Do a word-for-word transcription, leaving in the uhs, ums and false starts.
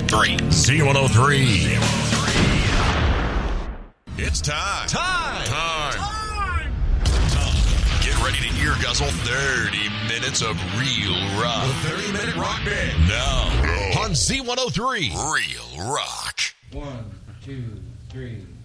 three. Z one oh three. It's time. Time. Time. Time. Time. Get ready to ear guzzle thirty minutes of real rock. The thirty-minute rock band. Now, on Z one oh three. Real rock. One, two, three.